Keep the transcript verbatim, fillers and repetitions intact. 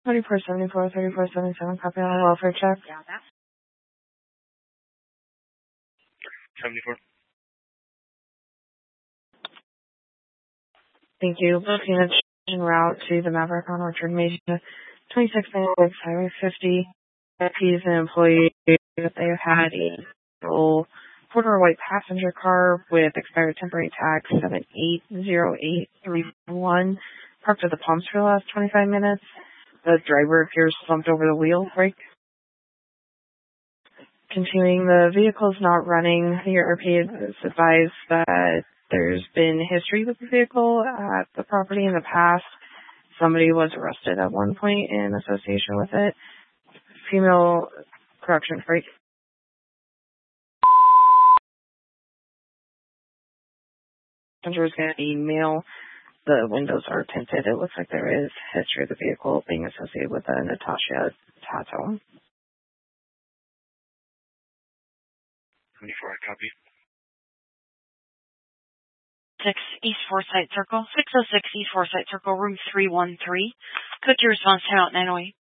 twenty-four seventy-four, thirty-four seventy-seven, copy on welfare check. Yeah, that's seventy-four. Thank you. Booking a change route to the Maverick on Orchard Mesa, twenty-six ninety-six, Highway fifty. He's an employee. They had a full four-door white passenger car with expired temporary tag seven eight zero eight three one. Parked at the pumps for the last twenty-five minutes. The driver appears slumped over the wheel brake. Continuing, the vehicle is not running. The R P is advised that there's been history with the vehicle at the property in the past. Somebody was arrested at one point in association with it. Female correction freight. Passenger is going to email. The windows are tinted. It looks like there is history of the vehicle being associated with a Natasha Tato. twenty-four, I copy. six East Forsyth Circle, six oh six East Forsyth Circle, room three one three. Could your response time out nine oh eight?